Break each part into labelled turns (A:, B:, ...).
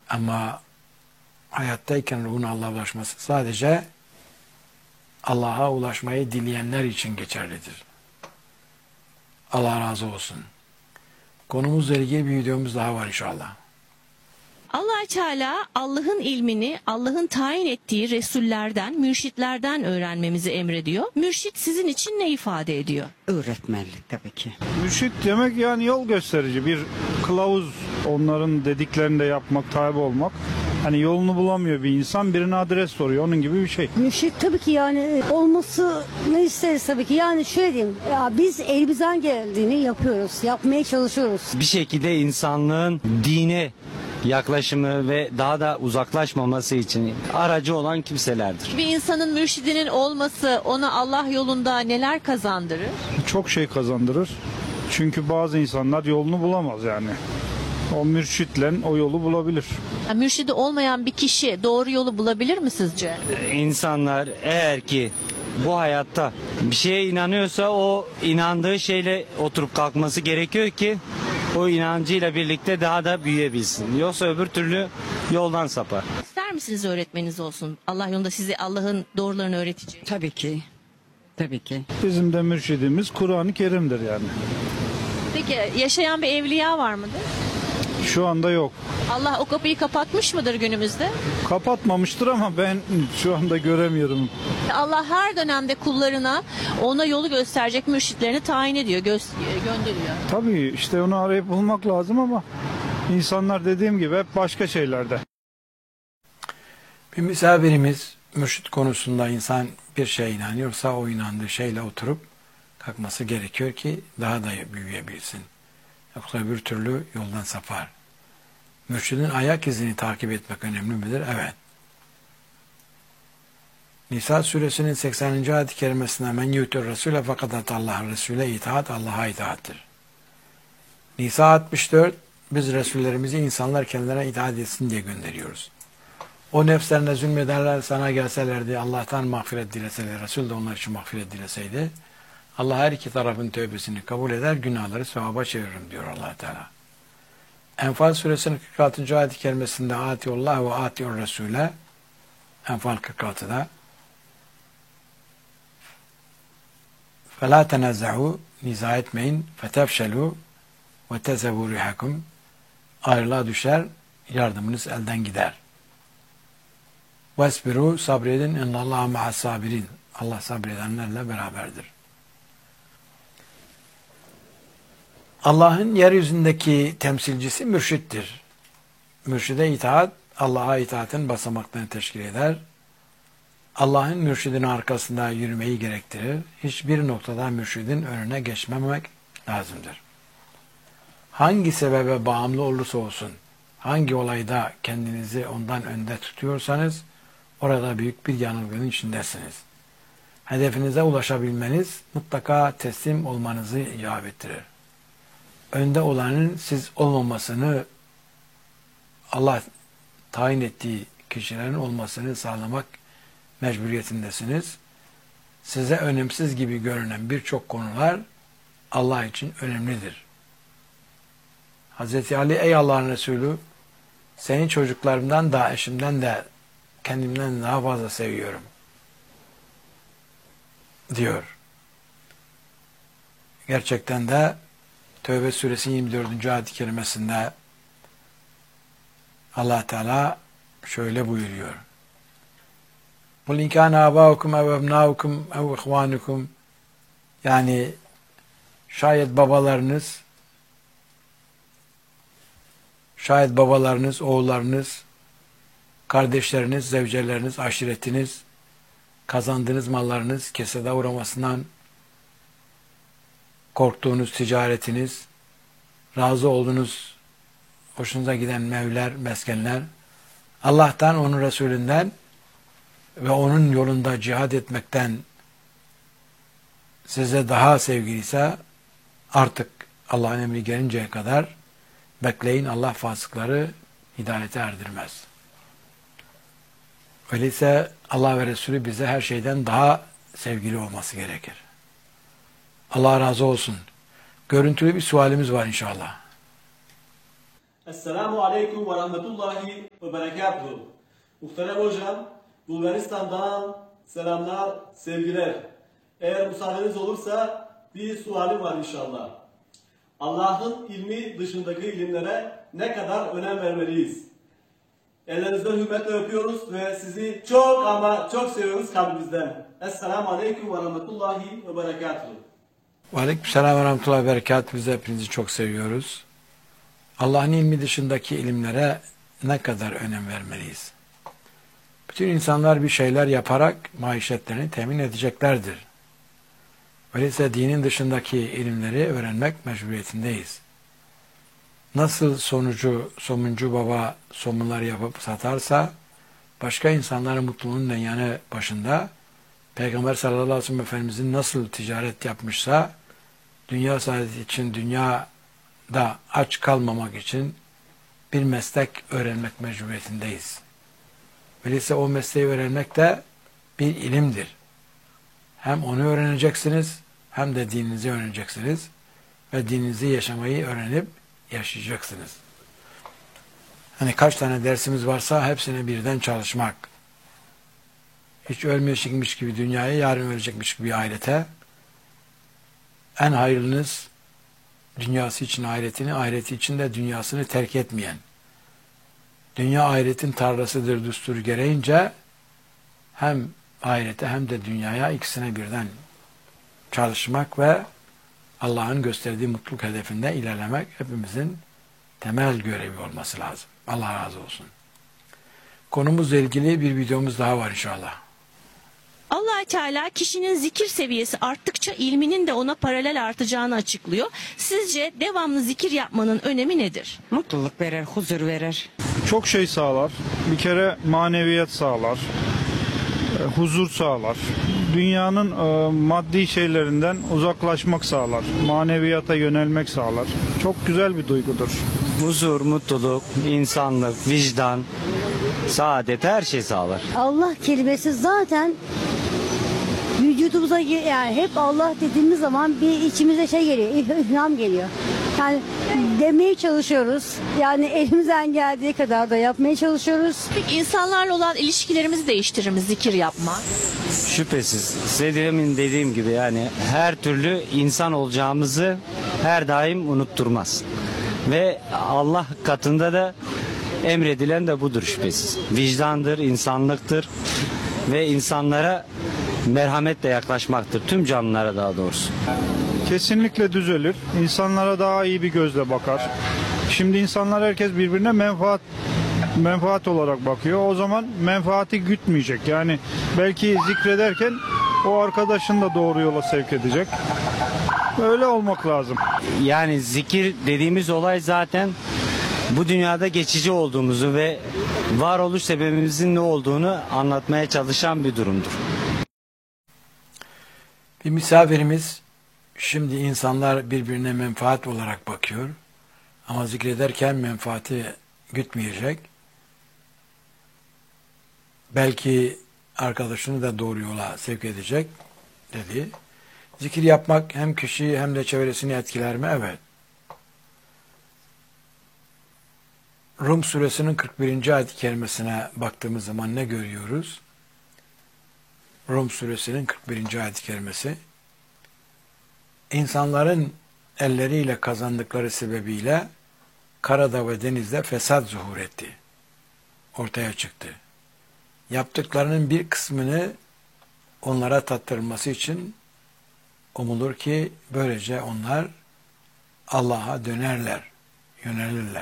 A: Ama hayattayken ruhun Allah'a ulaşması sadece Allah'a ulaşmayı dileyenler için geçerlidir. Allah razı olsun. Konumuzla ilgili bir videomuz daha var inşallah.
B: Allah Teala Allah'ın ilmini Allah'ın tayin ettiği resullerden, mürşitlerden öğrenmemizi emrediyor. Mürşit sizin için ne ifade ediyor?
C: Öğretmenlik tabii ki.
D: Mürşit demek yani yol gösterici, bir kılavuz, onların dediklerini de yapmak, tabi olmak. Hani yolunu bulamıyor bir insan, birine adres soruyor, onun gibi bir şey.
E: Mürşit tabii ki yani olmasını isteriz tabii ki. Yani şöyle diyeyim, ya biz elimizden geldiğini yapıyoruz, yapmaya çalışıyoruz.
F: Bir şekilde insanlığın dine yaklaşımı ve daha da uzaklaşmaması için aracı olan kimselerdir.
B: Bir insanın mürşidinin olması ona Allah yolunda neler kazandırır?
D: Çok şey kazandırır. Çünkü bazı insanlar yolunu bulamaz yani. O mürşitle o yolu bulabilir.
B: Yani mürşidi olmayan bir kişi doğru yolu bulabilir mi sizce?
F: İnsanlar eğer ki bu hayatta bir şeye inanıyorsa o inandığı şeyle oturup kalkması gerekiyor ki o inancıyla birlikte daha da büyüyebilsin. Yoksa öbür türlü yoldan sapar.
B: İster misiniz öğretmeniniz olsun? Allah yolunda sizi Allah'ın doğrularını öğretecek.
C: Tabii ki. Tabii ki.
D: Bizim de mürşidimiz Kur'an-ı Kerim'dir yani.
B: Peki yaşayan bir evliya var mıdır?
D: Şu anda yok.
B: Allah o kapıyı kapatmış mıdır günümüzde?
D: Kapatmamıştır ama ben şu anda göremiyorum.
B: Allah her dönemde kullarına ona yolu gösterecek mürşitlerini tayin ediyor, gönderiyor.
D: Tabii işte onu arayıp bulmak lazım ama insanlar dediğim gibi hep başka şeylerde.
A: Bir misafirimiz mürşit konusunda insan bir şeye inanıyorsa o inandığı şeyle oturup kalkması gerekiyor ki daha da büyüyebilsin. Yoksa öbür türlü yoldan sapar. Mürşidin ayak izini takip etmek önemli midir? Evet. Nisa suresinin 80. ayet-i kerimesinde men yutur Resul'e fakat Allah Resul'e itaat Allah'a itaattir. Nisa 64 biz Resullerimizi insanlar kendilerine itaat etsin diye gönderiyoruz. O nefslerine zulmederler sana gelselerdi Allah'tan mağfiret dileseler Resul de onlar için mağfiret dileseydi Allah her iki tarafın tövbesini kabul eder, günahları sevaba çeviririm diyor Allah Teala. Enfal suresinin 46. ayet-i kerimesinde Atiullah ve atiur Resul'e Enfal 46'da فَلَا تَنَزَّعُوا niza etmeyin فَتَفْشَلُوا وَتَزَبُوا رِحَكُمْ ayrılığa düşer, yardımınız elden gider. وَاسْبِرُوا sabredin اِنَّ اللّٰهَ مَعَ sabirin Allah sabredenlerle beraberdir. Allah'ın yeryüzündeki temsilcisi mürşittir. Mürşide itaat, Allah'a itaatin basamaklarını teşkil eder. Allah'ın mürşidin arkasında yürümeyi gerektirir. Hiçbir noktada mürşidin önüne geçmemek lazımdır. Hangi sebebe bağımlı olursa olsun, hangi olayda kendinizi ondan önde tutuyorsanız, orada büyük bir yanılgının içindesiniz. Hedefinize ulaşabilmeniz mutlaka teslim olmanızı icap ettirir. Önde olanın siz olmamasını, Allah tayin ettiği kişilerin olmasını sağlamak mecburiyetindesiniz. Size önemsiz gibi görünen birçok konular Allah için önemlidir. Hz. Ali ey Allah'ın Resulü seni çocuklarımdan da eşimden de kendimden daha fazla seviyorum diyor. Gerçekten de Tevbe suresi 24. ayet-i kerimesinde Allah Teala şöyle buyuruyor. قُلْ اِنْ كَانَ آبَاؤُكُمْ اَوْ اَبْنَاؤُكُمْ اَوْ اِخْوَانُكُمْ yani şayet babalarınız, oğullarınız, kardeşleriniz, zevceleriniz, aşiretiniz, kazandığınız mallarınız, kesede uğramasından korktuğunuz ticaretiniz, razı olduğunuz, hoşunuza giden mevler, meskenler, Allah'tan, onun Resulünden ve onun yolunda cihad etmekten size daha sevgiliyse artık Allah'ın emri gelinceye kadar bekleyin, Allah fasıkları hidayete erdirmez. Öyleyse Allah ve Resulü bize her şeyden daha sevgili olması gerekir. Allah razı olsun. Görüntülü bir sualimiz var inşallah.
G: Esselamu Aleyküm ve Rahmetullahi ve Berekatuhu. Muhterem hocam, Bulgaristan'dan selamlar, sevgiler. Eğer müsaadeniz olursa bir sualim var inşallah. Allah'ın ilmi dışındaki ilimlere ne kadar önem vermeliyiz? Ellerinizden hürmetle öpüyoruz ve sizi çok ama çok seviyoruz kalbimizden. Esselamu Aleyküm ve Rahmetullahi ve Berekatuhu.
A: Aleykümselam ve rahmetullahi ve berekatuhu. Biz hepinizi çok seviyoruz. Allah'ın ilmi dışındaki ilimlere ne kadar önem vermeliyiz? Bütün insanlar bir şeyler yaparak maişetlerini temin edeceklerdir. Öyleyse dinin dışındaki ilimleri öğrenmek mecburiyetindeyiz. Nasıl somuncu baba somunlar yapıp satarsa, başka insanların mutluluğunun yanı başında Peygamber sallallahu aleyhi ve sellem Efendimizin nasıl ticaret yapmışsa, dünya saadeti için, dünyada aç kalmamak için bir meslek öğrenmek mecburiyetindeyiz. Öyleyse o mesleği öğrenmek de bir ilimdir. Hem onu öğreneceksiniz, hem de dininizi öğreneceksiniz ve dininizi yaşamayı öğrenip yaşayacaksınız. Hani kaç tane dersimiz varsa hepsine birden çalışmak. Hiç ölmeyecekmiş gibi dünyaya, yarın ölecekmiş gibi ahirete. En hayırlınız dünyası için ahiretini, ahireti için de dünyasını terk etmeyen. Dünya ahiretin tarlasıdır düsturu gereğince hem ahirete hem de dünyaya ikisine birden çalışmak ve Allah'ın gösterdiği mutluluk hedefinde ilerlemek hepimizin temel görevi olması lazım. Allah razı olsun. Konumuzla ilgili bir videomuz daha var inşallah.
B: Allah Teala kişinin zikir seviyesi arttıkça ilminin de ona paralel artacağını açıklıyor. Sizce devamlı zikir yapmanın önemi nedir?
C: Mutluluk verir, huzur verir.
D: Çok şey sağlar. Bir kere maneviyat sağlar. Huzur sağlar. Dünyanın maddi şeylerinden uzaklaşmak sağlar. Maneviyata yönelmek sağlar. Çok güzel bir duygudur.
F: Huzur, mutluluk, insanlık, vicdan, saadet her şey sağlar.
E: Allah kelimesi zaten vücudumuza yani hep Allah dediğimiz zaman bir içimize şey geliyor, ilham geliyor. Yani demeye çalışıyoruz. Yani elimizden geldiği kadar da yapmaya çalışıyoruz.
B: Peki insanlarla olan ilişkilerimizi değiştirir mi zikir yapmak?
F: Şüphesiz. Size demin dediğim gibi yani her türlü insan olacağımızı her daim unutturmaz. Ve Allah katında da emredilen de budur şüphesiz. Vicdandır, insanlıktır ve insanlara merhametle yaklaşmaktır. Tüm canlılara daha doğrusu.
D: Kesinlikle düzelir. İnsanlara daha iyi bir gözle bakar. Şimdi insanlar herkes birbirine menfaat olarak bakıyor. O zaman menfaati gütmeyecek. Yani belki zikrederken o arkadaşını da doğru yola sevk edecek. Öyle olmak lazım.
F: Yani zikir dediğimiz olay zaten bu dünyada geçici olduğumuzu ve varoluş sebebimizin ne olduğunu anlatmaya çalışan bir durumdur.
A: Bir misafirimiz, şimdi insanlar birbirine menfaat olarak bakıyor ama zikrederken menfaati gütmeyecek. Belki arkadaşını da doğru yola sevk edecek dedi. Zikir yapmak hem kişiyi hem de çevresini etkiler mi? Evet. Rum suresinin 41. ayet-i kerimesine baktığımız zaman ne görüyoruz? Rum suresinin 41. ayet-i kerimesi, İnsanların elleriyle kazandıkları sebebiyle karada ve denizde fesat zuhur etti. Ortaya çıktı. Yaptıklarının bir kısmını onlara tattırılması için umulur ki böylece onlar Allah'a dönerler, yönelirler.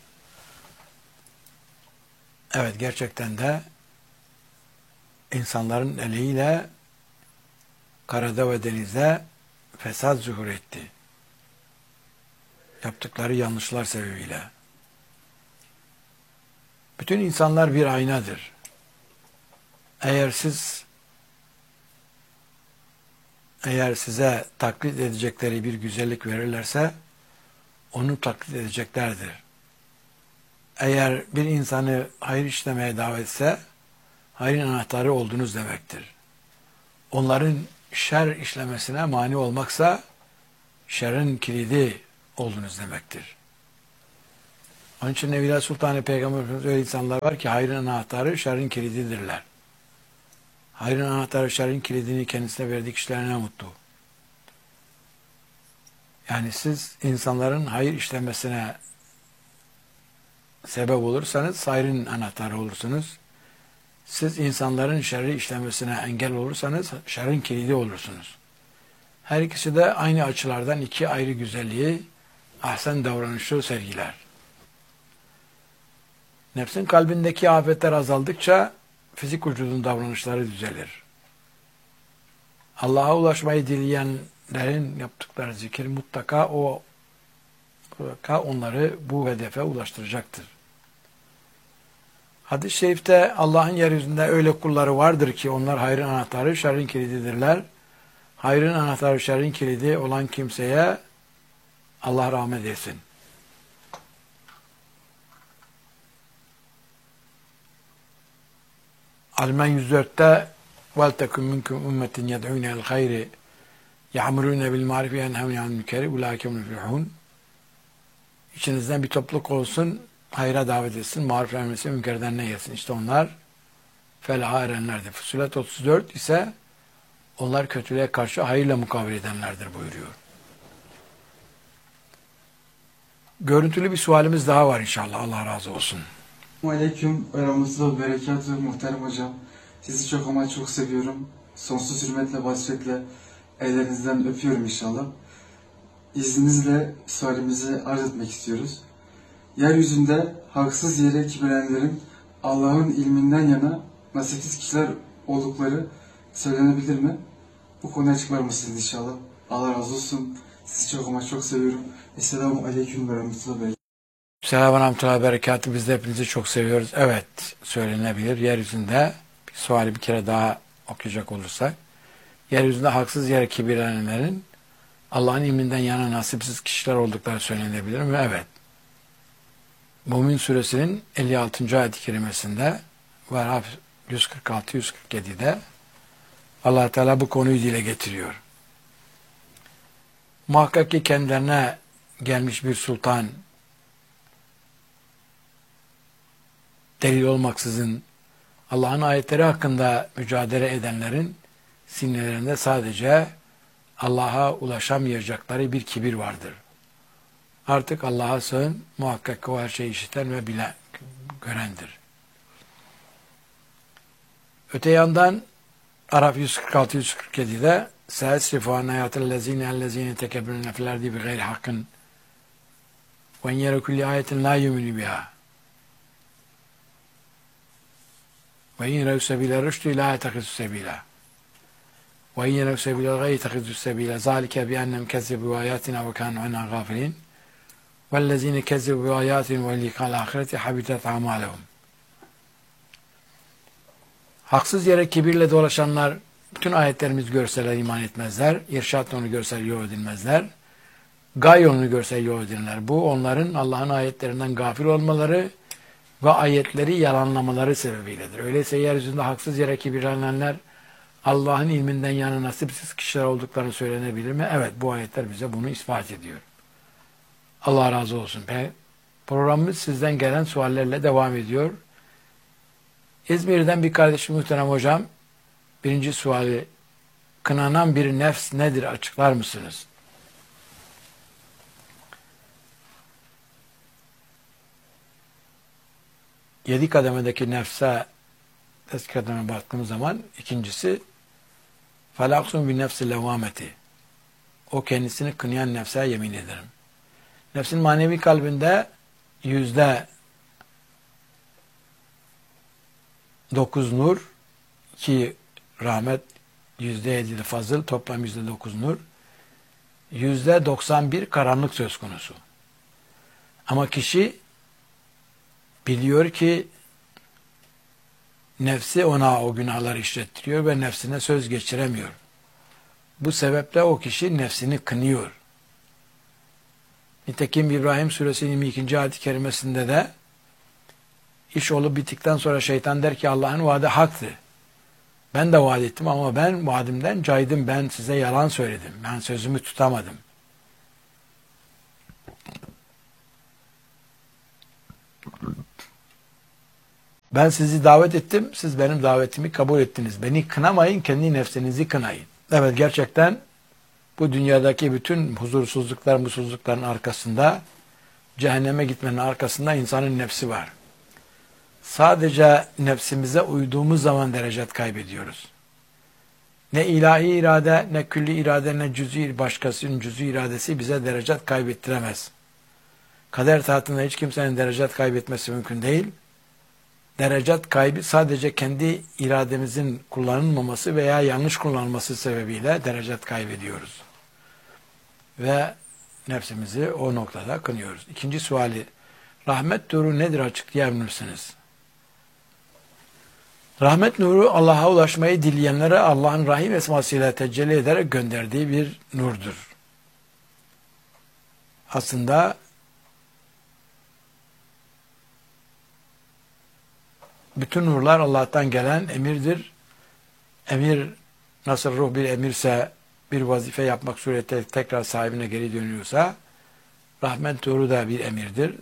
A: Evet, gerçekten de insanların eliyle karada ve denizde fesat zuhur etti. Yaptıkları yanlışlar sebebiyle. Bütün insanlar bir aynadır. Eğer size taklit edecekleri bir güzellik verirlerse onu taklit edeceklerdir. Eğer bir insanı hayır işlemeye davet etse hayrın anahtarı oldunuz demektir. Onların şer işlemesine mani olmaksa şerrin kilidi oldunuz demektir. Onun için Evliya Sultan Peygamber Efendimiz öyle insanlar var ki hayrın anahtarı şerrin kilididirler. Hayrın anahtarı şerrin kilidini kendisine verdiği kişiler ne mutlu. Yani siz insanların hayır işlemesine sebep olursanız hayrın anahtarı olursunuz. Siz insanların şerri işlemesine engel olursanız şerrin kilidi olursunuz. Her ikisi de aynı açılardan iki ayrı güzelliği, ahsen davranışı sergiler. Nefsin kalbindeki afetler azaldıkça fizik vücudun davranışları düzelir. Allah'a ulaşmayı dileyenlerin yaptıkları zikir mutlaka onları bu hedefe ulaştıracaktır. Hadis-i şerifte Allah'ın yeryüzünde öyle kulları vardır ki onlar hayrın anahtarı, şerrin kilididirler. Hayrın anahtarı, şerrin kilidi olan kimseye Allah rahmet etsin. Alman 104'te وَلْتَكُمْ مِنْكُمْ اُمَّةٍ يَدْعُونَ الْخَيْرِ يَعْمُرُونَ بِالْمَعْرِفِ يَنْهَوْنَ عَنِ الْمُنكَرِ اُولَٰئِكَ هُمُ الْمُفْلِحُونَ. İçinizden bir topluluk olsun, hayra davet etsin, maruf emretsin, münkerden ne yesin. İşte onlar felaha erenlerdir. Fussilet 34 ise onlar kötülüğe karşı hayırla mukabele edenlerdir buyuruyor. Görüntülü bir sualimiz daha var inşallah. Allah razı olsun.
H: Aleyküm ve rahmetullahi ve berekatuhu muhterem hocam. Sizi çok ama çok seviyorum. Sonsuz hürmetle, vasfiyetle ellerinizden öpüyorum inşallah. İzninizle sualimizi arz etmek istiyoruz. Yeryüzünde haksız yere kibirlenenlerin Allah'ın ilminden yana nasipsiz kişiler oldukları söylenebilir mi? Bu konuya açıklar mısınız inşallah? Allah razı olsun. Sizi çok ama çok seviyorum. Esselamu aleyküm ve rahmetullahi ve berekatuhu.
A: Selamun Aleyküm Berekatü. Biz de hepinizi çok seviyoruz. Evet, söylenebilir. Yeryüzünde bir suali bir kere daha okuyacak olursak, yeryüzünde haksız yere kibirlenenlerin Allah'ın ilminden yana nasipsiz kişiler oldukları söylenebilir mi? Evet. Mümin Suresinin 56. ayet-i kerimesinde ve 146-147'de Allah Teala bu konuyu dile getiriyor. Muhakkak ki kendilerine gelmiş bir sultan delil olmaksızın Allah'ın ayetleri hakkında mücadele edenlerin sinirlerinde sadece Allah'a ulaşamayacakları bir kibir vardır. Artık Allah'a sığın, muhakkak ki o her şeyi işiten ve bilen, görendir. Öte yandan Araf 146-147'de سَيَسْرِفُ عَنْ آيَاتِ الَّذ۪ينَ تَكَبِّرُونَ فِي الْاَرْضِ بِغَيْرِ حَقٍّ وَاِنْ يَرَ كُلِّ آيَةٍ لَا يُؤْمِنُ بِهَا وَاِنْ يَرَوْا سَبِيلَ الرُّشْدِ لَا يَتَّخِذُوا سَبِيلًا وَاِنْ يَرَوْا سَبِيلَ الْغَيِّ يَتَّخِذُوا سَبِيلًا ذَٰلِكَ بِأَنَّهُمْ كَذَّبُوا بِآيَاتِنَا وَكَانُوا عَنْهَا غَافِلِينَ وَالَّذ۪ينَ كَذَّبُوا بِآيَاتِنَا وَلِقَاءِ الْآخِرَةِ حَبِطَتْ أَعْمَالُهُمْ. Haksız yere kibirle dolaşanlar bütün ayetlerimiz görseler iman etmezler. İrşad onu görseler yol edilmezler. Gay onu görseler yol edilirler. Bu onların Allah'ın ayetlerinden gafil olmaları ve ayetleri yalanlamaları sebebiyledir. Öyleyse yeryüzünde haksız yere kibirlenenler Allah'ın ilminden yana nasipsiz kişiler olduklarını söylenebilir mi? Evet, bu ayetler bize bunu ispat ediyor. Allah razı olsun. Programımız sizden gelen suallerle devam ediyor. İzmir'den bir kardeşim muhterem hocam, birinci suali, kınanan bir nefs nedir açıklar mısınız? Yedi kademedeki nefse eski kademe baktığımız zaman ikincisi felaksun bin nefsi levameti. O kendisini kınayan nefse yemin ederim. Nefsin manevi kalbinde %9 nur, 2 rahmet, %7 fazıl, toplam %9 nur, %91 karanlık söz konusu. Ama kişi biliyor ki nefsi ona o günahları işlettiriyor ve nefsine söz geçiremiyor. Bu sebeple o kişi nefsini kınıyor. Nitekim İbrahim Suresinin 22. ayet-i kerimesinde de iş olup bittikten sonra şeytan der ki Allah'ın vaadi haktı. Ben de vaat ettim ama ben vaadimden caydım. Ben size yalan söyledim. Ben sözümü tutamadım. Ben sizi davet ettim, siz benim davetimi kabul ettiniz. Beni kınamayın, kendi nefsinizi kınayın. Evet, gerçekten bu dünyadaki bütün huzursuzluklar, mutsuzlukların arkasında, cehenneme gitmenin arkasında insanın nefsi var. Sadece nefsimize uyduğumuz zaman derecet kaybediyoruz. Ne ilahi irade, ne külli irade, ne cüz'i, başkasının cüz'i iradesi bize derecet kaybettiremez. Kader tahtında hiç kimsenin derecet kaybetmesi mümkün değil. Derecet kaybı sadece kendi irademizin kullanılmaması veya yanlış kullanılması sebebiyle derecet kaybediyoruz. Ve nefsimizi o noktada kınıyoruz. İkinci suali, rahmet nuru nedir, açıklayabilir misiniz? Rahmet nuru Allah'a ulaşmayı dileyenlere Allah'ın rahim esmasıyla tecelli ederek gönderdiği bir nurdur. Aslında bütün nurlar Allah'tan gelen emirdir. Emir nasıl ruh bir emirse, bir vazife yapmak suretiyle tekrar sahibine geri dönüyorsa, rahmet nuru da bir emirdir.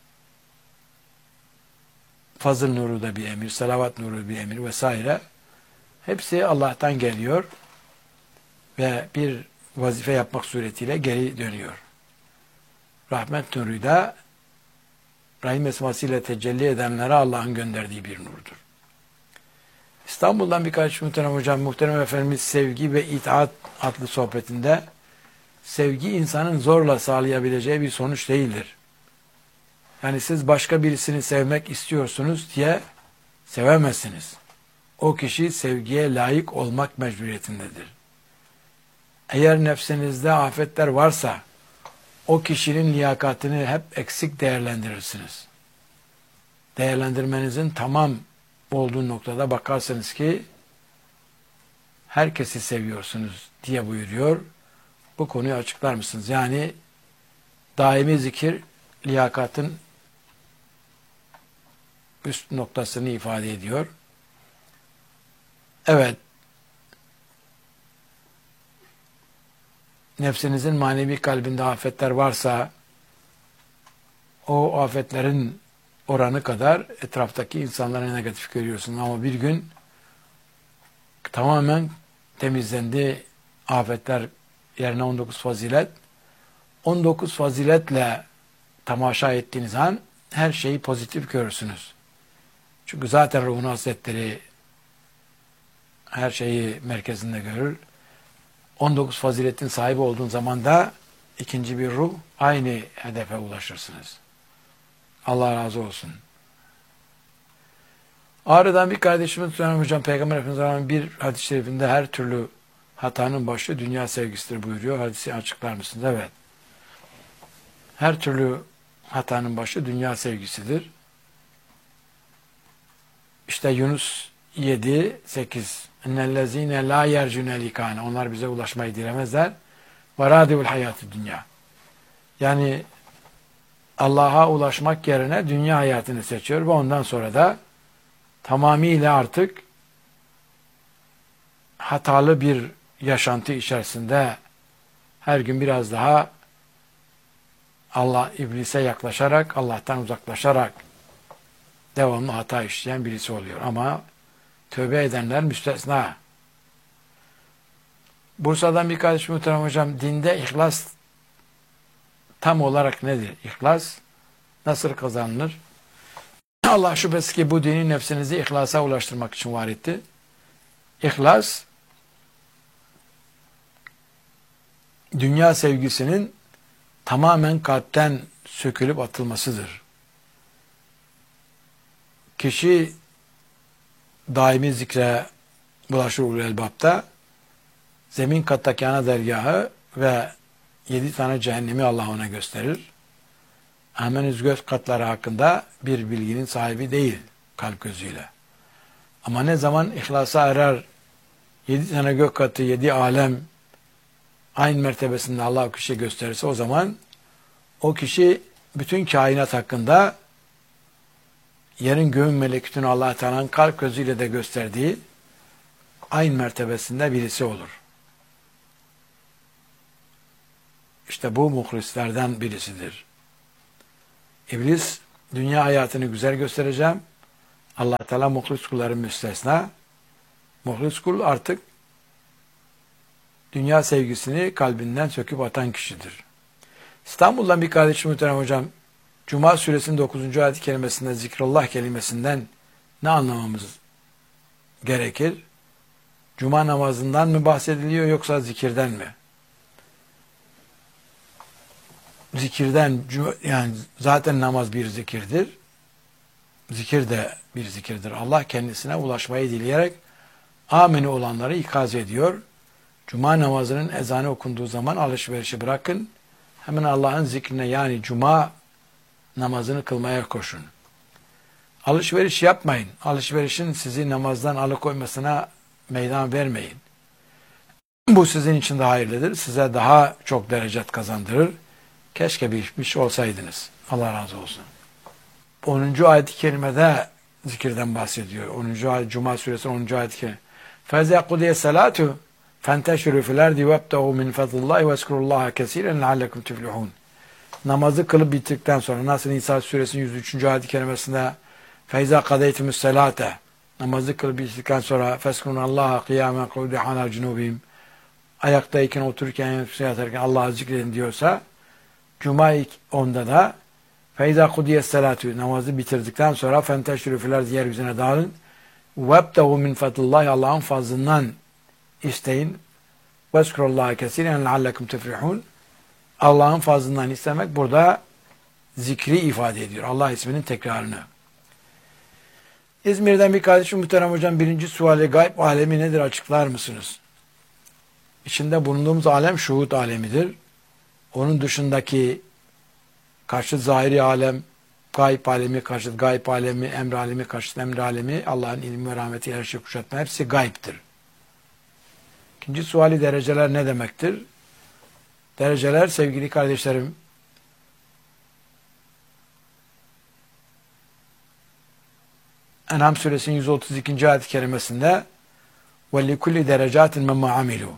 A: Fazıl nuru da bir emir, salavat nuru bir emir vesaire. Hepsi Allah'tan geliyor ve bir vazife yapmak suretiyle geri dönüyor. Rahmet nuru da rahim esmasıyla tecelli edenlere Allah'ın gönderdiği bir nurdur. İstanbul'dan birkaç muhterem hocam, muhterem efendimiz Sevgi ve İtaat adlı sohbetinde sevgi insanın zorla sağlayabileceği bir sonuç değildir. Yani siz başka birisini sevmek istiyorsunuz diye sevemezsiniz. O kişi sevgiye layık olmak mecburiyetindedir. Eğer nefsinizde afetler varsa o kişinin liyakatini hep eksik değerlendirirsiniz. Değerlendirmenizin tamam olduğu noktada bakarsınız ki herkesi seviyorsunuz diye buyuruyor. Bu konuyu açıklar mısınız? Yani daimi zikir liyakatın üst noktasını ifade ediyor. Evet, nefsinizin manevi kalbinde afetler varsa o afetlerin oranı kadar etraftaki insanlara negatif görüyorsun. Ama bir gün tamamen temizlendi afetler yerine 19 fazilet. 19 faziletle tamaşa ettiğiniz an her şeyi pozitif görürsünüz. Çünkü zaten ruhun hasletleri her şeyi merkezinde görür. 19 faziletin sahibi olduğun zaman da ikinci bir ruh, aynı hedefe ulaşırsınız. Allah razı olsun. Ağrı'dan bir kardeşimiz söylüyor hocam, Peygamber Efendimiz'in bir hadis-i şerifinde her türlü hatanın başı dünya sevgisidir buyuruyor. Hadisi açıklar mısınız? Evet. Her türlü hatanın başı dünya sevgisidir. İşte Yunus 7-8 اِنَّ la yercune likane. Onlar bize ulaşmayı dilemezler. وَرَادِوُ hayatı dünya. Yani Allah'a ulaşmak yerine dünya hayatını seçiyor ve ondan sonra da tamamıyla artık hatalı bir yaşantı içerisinde her gün biraz daha iblise yaklaşarak, Allah'tan uzaklaşarak devamlı hata işleyen birisi oluyor. Ama tövbe edenler müstesna. Bursa'dan bir kardeşim muhterem hocam, dinde ihlas tam olarak nedir? İhlas nasıl kazanılır? Allah şüphesiz ki bu dini nefsinizi ihlasa ulaştırmak için var etti. İhlas, dünya sevgisinin tamamen kalpten sökülüp atılmasıdır. Kişi daimi zikre bulaşır ulul elbapta, zemin kattaki ana dergahı ve 7 tane cehennemi Allah ona gösterir. Ama henüz göz katları hakkında bir bilginin sahibi değil kalp gözüyle. Ama ne zaman ihlasa erer, 7 tane gök katı, 7 alem aynı mertebesinde Allah o kişiye gösterirse, o zaman o kişi bütün kainat hakkında yerin göğün melekutunu Allah Teala'nın kalp gözüyle de gösterdiği aynı mertebesinde birisi olur. İşte bu muhlislerden birisidir. İblis, dünya hayatını güzel göstereceğim Allah Teala muhlis kulların müstesna. Muhlis kul artık dünya sevgisini kalbinden söküp atan kişidir. İstanbul'dan bir kardeşim muhterem hocam, Cuma suresinin 9. ayet-i kerimesinde zikrullah kelimesinden ne anlamamız gerekir? Cuma namazından mı bahsediliyor yoksa zikirden mi? Zikirden, yani zaten namaz bir zikirdir. Zikir de bir zikirdir. Allah kendisine ulaşmayı dileyerek ameni olanları ikaz ediyor. Cuma namazının ezanı okunduğu zaman alışverişi bırakın. Hemen Allah'ın zikrine yani cuma namazını kılmaya koşun. Alışveriş yapmayın. Alışverişin sizi namazdan alıkoymasına meydan vermeyin. Bu sizin için de hayırlıdır. Size daha çok derecat kazandırır. Keşke bilmiş olsaydınız. Allah razı olsun. 10. ayet-i kerimede zikirden bahsediyor. 10. ayet, Cuma suresi 10. ayet-i kerime. فَاِذَا قُضِيَ السَّلَاتُ فَانْتَشِرُوا فِي الْاَرْضِ وَابْتَغُوا مِنْ فَضْلِ اللّٰهِ وَاذْكُرُوا اللّٰهَ كَثِيرًا لَعَلَّكُمْ تُفْلِحُونَ. Namazı kılıp bittikten sonra nasıl Nisa suresinin 103. ayet-i kerimesinde فَاِذَا قَدَيْتُمُ السَّلَاتَ namazı kılıp bittikten sonra فَاسْكُرُوا اللّٰهَ قِيَامًا قُعُودًا عَلَى جُنُوبِهِمْ ayaktayken, otururken, yatarken Allah'ı zikredin diyorsa Cuma 10'da da فَاِذَا قُدِيَ السَّلَاتُ namazı bitirdikten sonra فَانْتَشِرُوا فِي الْاَرْضِ yeryüzüne dağılın وَابْتَغُوا مِنْ فَضْلِ اللّٰهِ Allah'ın fazlından isteyin. وَاسْكُرُوا اللّٰهَ كَثِيرًا لَعَلَّكُمْ تُفْلِحُونَ. Allah'ın fazlından istemek burada zikri ifade ediyor. Allah isminin tekrarını. İzmir'den bir kardeşim muhterem hocam, birinci suali gayb alemi nedir açıklar mısınız? İçinde bulunduğumuz alem şuhud alemidir. Onun dışındaki karşıt zahiri alem, gayb alemi, karşıt gayb alemi, emr alemi, karşıt emr alemi, Allah'ın ilmi ve rahmeti her şeyi kuşatma hepsi gaybtir. İkinci suali dereceler ne demektir? Dereceler sevgili kardeşlerim, En'am suresinin 132. ayet-i kerimesinde وَلِكُلِّ دَرَجَاتٍ مَمَّا عَمِلُوا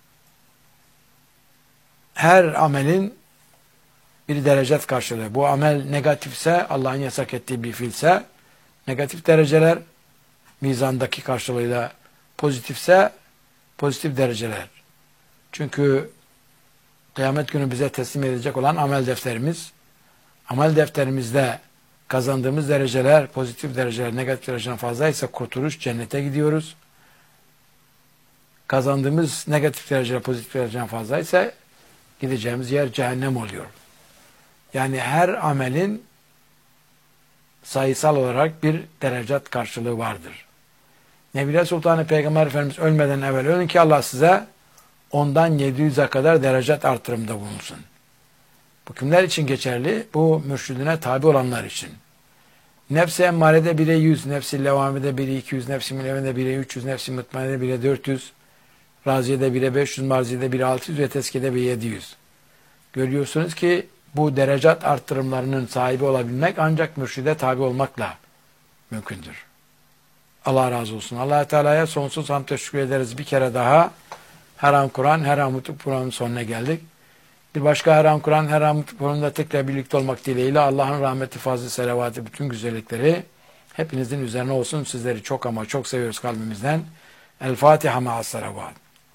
A: her amelin bir derecat karşılığı. Bu amel negatifse, Allah'ın yasak ettiği bir fiilse negatif dereceler, mizandaki karşılığıyla pozitifse pozitif dereceler. Çünkü kıyamet günü bize teslim edilecek olan amel defterimiz, amel defterimizde kazandığımız dereceler, pozitif dereceler, negatif dereceler fazlaysa kurtuluş, cennete gidiyoruz. Kazandığımız negatif dereceler, pozitif dereceler fazlaysa gideceğimiz yer cehennem oluyor. Yani her amelin sayısal olarak bir derecat karşılığı vardır. Nebile Sultanı Peygamber Efendimiz ölmeden evvel ölün ki Allah size ondan 700'e kadar derecat artırımda bulunsun. Bu kimler için geçerli? Bu mürşidine tabi olanlar için. Nefs-i emmarede 1'e 100, nefs-i levamede 1'e 200, nefs-i mülevende 1'e 300, nefs-i mutmainede 1'e 400, raziyede 1'e 500, marziyede 1'e 600 ve tezkiyede 1'e 700. Görüyorsunuz ki bu derecat arttırımlarının sahibi olabilmek ancak mürşide tabi olmakla mümkündür. Allah razı olsun. Allah Teala'ya sonsuz hamd teşekkür ederiz. Bir kere daha her an Kur'an, her an mutluluk programının sonuna geldik. Bir başka her an Kur'an, her an mutluluk programında tekrar birlikte olmak dileğiyle Allah'ın rahmeti, fazlı, selavatı, bütün güzellikleri hepinizin üzerine olsun. Sizleri çok ama çok seviyoruz kalbimizden. El Fatiha ma'as salavat.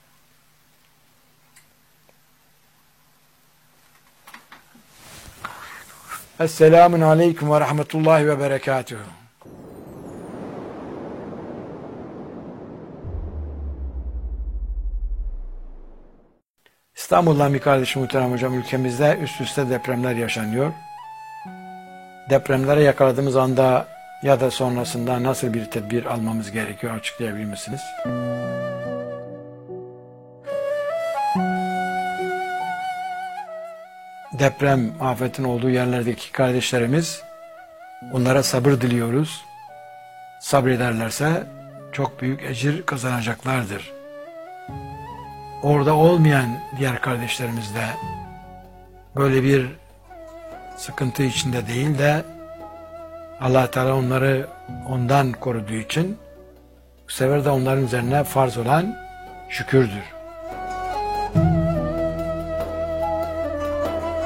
A: Esselamun aleyküm ve rahmetullahi ve berekatuhu. İstanbul'dan bir kardeşim muhterem hocam, ülkemizde üst üste depremler yaşanıyor. Depremlere yakaladığımız anda ya da sonrasında nasıl bir tedbir almamız gerekiyor açıklayabilir misiniz? Deprem afetin olduğu yerlerdeki kardeşlerimiz, onlara sabır diliyoruz. Sabrederlerse çok büyük ecir kazanacaklardır. Orada olmayan diğer kardeşlerimiz de böyle bir sıkıntı içinde değil de Allah Teala onları ondan koruduğu için bu sefer de onların üzerine farz olan şükürdür.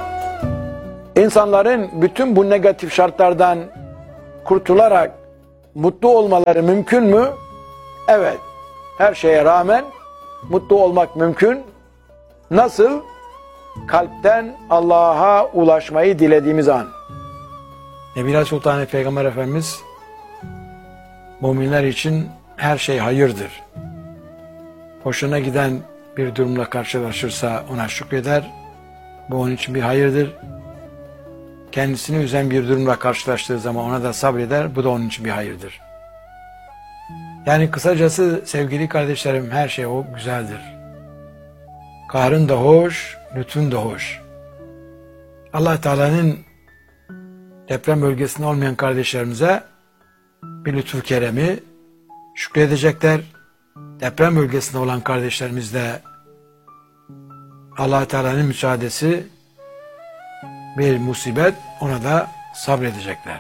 A: İnsanların bütün bu negatif şartlardan kurtularak mutlu olmaları mümkün mü? Evet. Her şeye rağmen mutlu olmak mümkün. Nasıl? Kalpten Allah'a ulaşmayı dilediğimiz an. Nebila Sultan Peygamber Efendimiz müminler için her şey hayırdır. Hoşuna giden bir durumla karşılaşırsa ona şükreder. Bu onun için bir hayırdır. Kendisini üzen bir durumla karşılaştığı zaman ona da sabreder. Bu da onun için bir hayırdır. Yani kısacası sevgili kardeşlerim, her şey o güzeldir. Kahrın da hoş, lütfun da hoş. Allah Teala'nın deprem bölgesinde olmayan kardeşlerimize bir lütfu keremi şükredecekler. Deprem bölgesinde olan kardeşlerimiz de Allah Teala'nın müsaadesi bir musibet, ona da sabredecekler.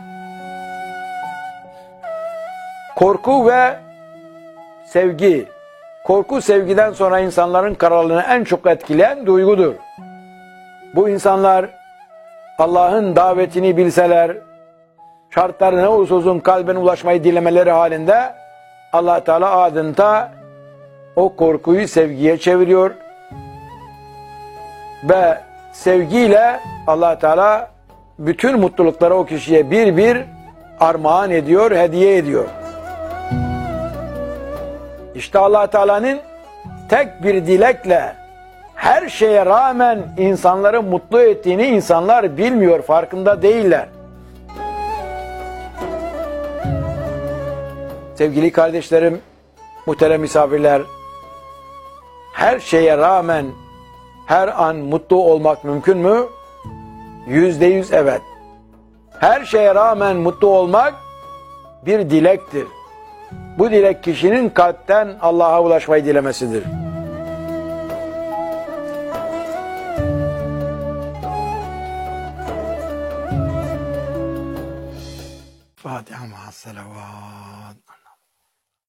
A: Korku ve sevgi. Korku sevgiden sonra insanların kararlılığını en çok etkileyen duygudur. Bu insanlar Allah'ın davetini bilseler, şartları ne olursa olsun kalbine ulaşmayı dilemeleri halinde Allah Teala adeta o korkuyu sevgiye çeviriyor ve sevgiyle Allah Teala bütün mutlulukları o kişiye bir bir armağan ediyor, hediye ediyor. İşte Allah Teala'nın tek bir dilekle her şeye rağmen insanları mutlu ettiğini insanlar bilmiyor, farkında değiller. Sevgili kardeşlerim, muhterem misafirler, her şeye rağmen her an mutlu olmak mümkün mü? %100 evet. Her şeye rağmen mutlu olmak bir dilektir. Bu dilek kişinin kalpten Allah'a ulaşmayı dilemesidir. Fatiha ma'as salavat.